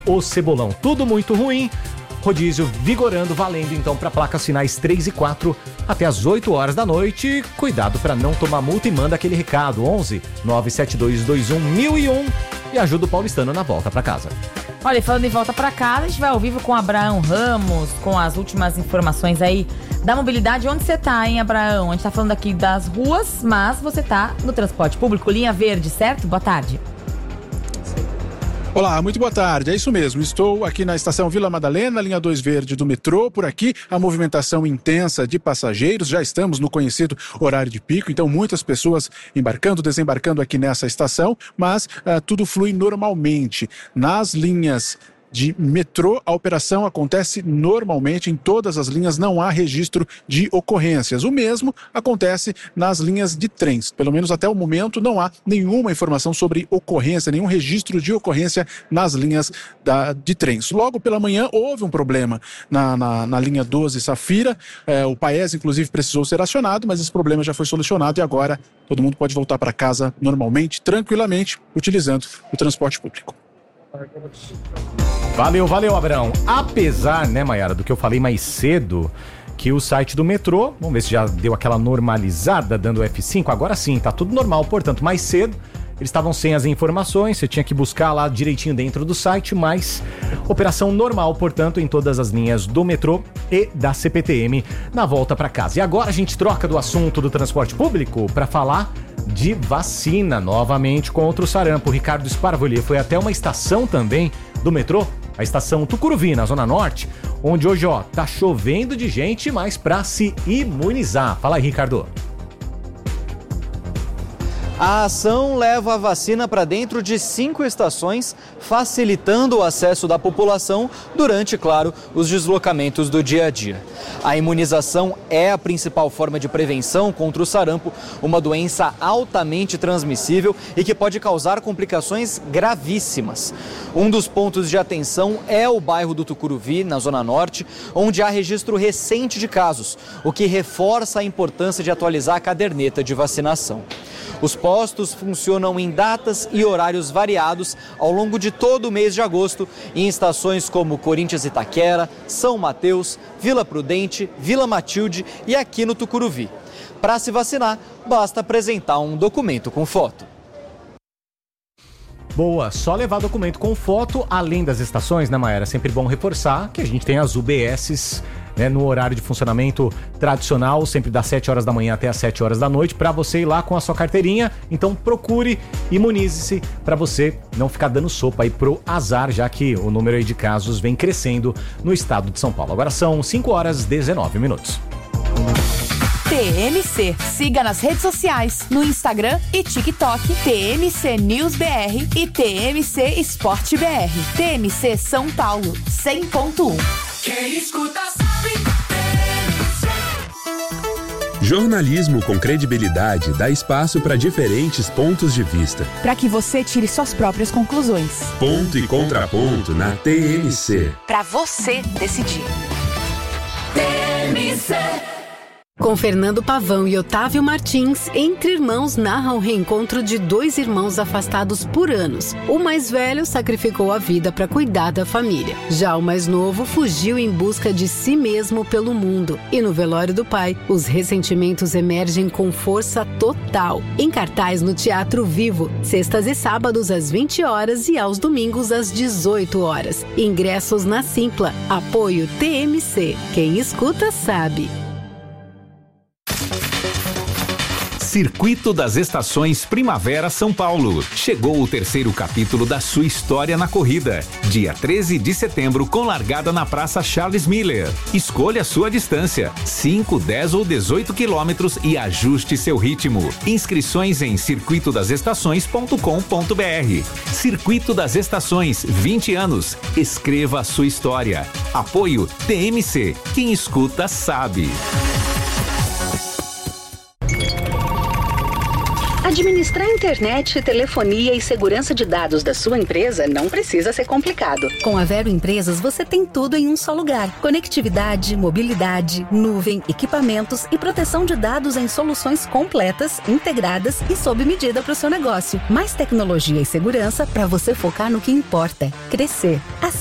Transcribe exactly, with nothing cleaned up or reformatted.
o Cebolão. Tudo muito ruim. Rodízio vigorando, valendo então para placas finais três e quatro até as oito horas da noite. Cuidado para não tomar multa e manda aquele recado: onze nove sete dois dois um mil e um e ajuda o paulistano na volta para casa. Olha, e falando em volta para casa, a gente vai ao vivo com o Abraão Ramos, com as últimas informações aí da mobilidade. Onde você tá, hein, Abraão? A gente tá falando aqui das ruas, mas você tá no transporte público, linha verde, certo? Boa tarde. Olá, muito boa tarde, é isso mesmo, estou aqui na estação Vila Madalena, linha dois verde do metrô, por aqui a movimentação intensa de passageiros, já estamos no conhecido horário de pico, então muitas pessoas embarcando, desembarcando aqui nessa estação, mas uh, tudo flui normalmente. Nas linhas de metrô, a operação acontece normalmente em todas as linhas, não há registro de ocorrências. O mesmo acontece nas linhas de trens. Pelo menos até o momento não há nenhuma informação sobre ocorrência, nenhum registro de ocorrência nas linhas da, de trens. Logo pela manhã houve um problema na, na, na linha doze Safira, é, o Paes inclusive precisou ser acionado, mas esse problema já foi solucionado e agora todo mundo pode voltar para casa normalmente, tranquilamente, utilizando o transporte público. Valeu, valeu, Abraão. Apesar, né, Mayara, do que eu falei mais cedo, que o site do metrô, vamos ver se já deu aquela normalizada dando F cinco, agora sim, tá tudo normal, portanto, mais cedo eles estavam sem as informações, você tinha que buscar lá direitinho dentro do site, mas operação normal, portanto, em todas as linhas do metrô e da C P T M na volta para casa. E agora a gente troca do assunto do transporte público para falar de vacina novamente contra o sarampo. O Ricardo Sparvoli foi até uma estação também do metrô, a estação Tucuruvi, na Zona Norte, onde hoje, ó, tá chovendo de gente, mas pra se imunizar. Fala aí, Ricardo. A ação leva a vacina para dentro de cinco estações, facilitando o acesso da população durante, claro, os deslocamentos do dia a dia. A imunização é a principal forma de prevenção contra o sarampo, uma doença altamente transmissível e que pode causar complicações gravíssimas. Um dos pontos de atenção é o bairro do Tucuruvi, na Zona Norte, onde há registro recente de casos, o que reforça a importância de atualizar a caderneta de vacinação. Os postos funcionam em datas e horários variados ao longo de todo o mês de agosto, em estações como Corinthians Itaquera, São Mateus, Vila Prudente, Vila Matilde e aqui no Tucuruvi. Para se vacinar, basta apresentar um documento com foto. Boa, só levar documento com foto, além das estações, né, Mayara? É sempre bom reforçar que a gente tem as U B Ss, né, no horário de funcionamento tradicional, sempre das sete horas da manhã até as sete horas da noite, para você ir lá com a sua carteirinha. Então procure, imunize-se para você não ficar dando sopa aí pro azar, já que o número aí de casos vem crescendo no estado de São Paulo. Agora são cinco horas e dezenove minutos. T M C. Siga nas redes sociais, no Instagram e TikTok, T M C News B R e T M C Esporte B R. T M C São Paulo, cem ponto um. Quem escuta sabe. Jornalismo com credibilidade dá espaço para diferentes pontos de vista. Para que você tire suas próprias conclusões. Ponto e contraponto na T M C. Para você decidir. T M C. Com Fernando Pavão e Otávio Martins, Entre Irmãos narra o reencontro de dois irmãos afastados por anos. O mais velho sacrificou a vida para cuidar da família. Já o mais novo fugiu em busca de si mesmo pelo mundo. E no velório do pai, os ressentimentos emergem com força total. Em cartaz no Teatro Vivo, sextas e sábados às vinte horas e aos domingos às dezoito horas. Ingressos na Simpla. Apoio T M C. Quem escuta sabe. Circuito das Estações Primavera São Paulo. Chegou o terceiro capítulo da sua história na corrida. Dia treze de setembro, com largada na Praça Charles Miller. Escolha sua distância, cinco, dez ou dezoito quilômetros e ajuste seu ritmo. Inscrições em circuito das estações ponto com ponto b r. Circuito das Estações, vinte anos. Escreva a sua história. Apoio T M C. Quem escuta sabe. A Administrar internet, telefonia e segurança de dados da sua empresa não precisa ser complicado. Com a Vero Empresas, você tem tudo em um só lugar. Conectividade, mobilidade, nuvem, equipamentos e proteção de dados em soluções completas, integradas e sob medida para o seu negócio. Mais tecnologia e segurança para você focar no que importa: crescer.